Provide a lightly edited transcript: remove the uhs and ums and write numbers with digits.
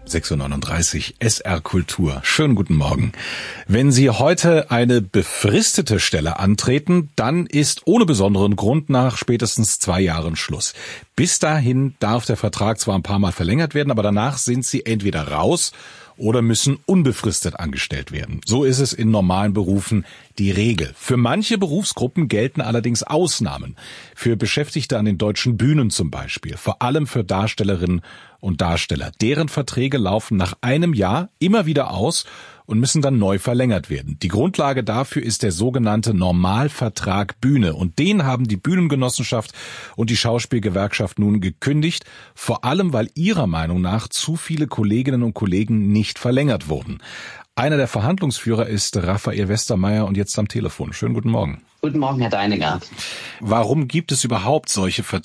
6:39 Uhr, SR Kultur. Schönen guten Morgen. Wenn Sie heute eine befristete Stelle antreten, dann ist ohne besonderen Grund nach spätestens 2 Jahren Schluss. Bis dahin darf der Vertrag zwar ein paar Mal verlängert werden, aber danach sind Sie entweder raus oder müssen unbefristet angestellt werden. So ist es in normalen Berufen die Regel. Für manche Berufsgruppen gelten allerdings Ausnahmen. Für Beschäftigte an den deutschen Bühnen zum Beispiel. Vor allem für Darstellerinnen und Darsteller. Deren Verträge laufen nach einem Jahr immer wieder aus und müssen dann neu verlängert werden. Die Grundlage dafür ist der sogenannte Normalvertrag Bühne. Und den haben die Bühnengenossenschaft und die Schauspielgewerkschaft nun gekündigt, vor allem weil ihrer Meinung nach zu viele Kolleginnen und Kollegen nicht verlängert wurden. Einer der Verhandlungsführer ist Raphael Westermeier und jetzt am Telefon. Schönen guten Morgen. Guten Morgen, Herr Deininger. Warum gibt es überhaupt solche Verträge